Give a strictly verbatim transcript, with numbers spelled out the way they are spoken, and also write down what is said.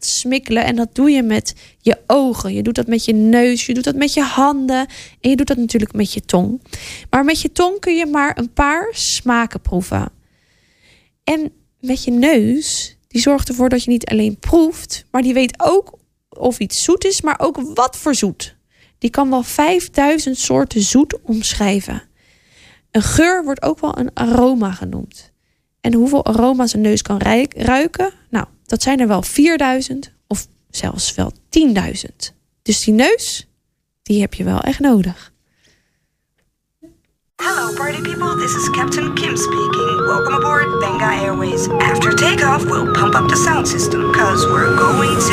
echt smikkelen. En dat doe je met je ogen. Je doet dat met je neus. Je doet dat met je handen. En je doet dat natuurlijk met je tong. Maar met je tong kun je maar een paar smaken proeven. En met je neus, die zorgt ervoor dat je niet alleen proeft, maar die weet ook of iets zoet is, maar ook wat voor zoet. Die kan wel vijfduizend soorten zoet omschrijven. Een geur wordt ook wel een aroma genoemd. En hoeveel aroma's een neus kan ruiken? Nou, dat zijn er wel vierduizend of zelfs wel tienduizend. Dus die neus, die heb je wel echt nodig. Hello party people, this is Captain Kim speaking. Welcome aboard Benga Airways. After takeoff, we'll pump up the sound system, cause we're going to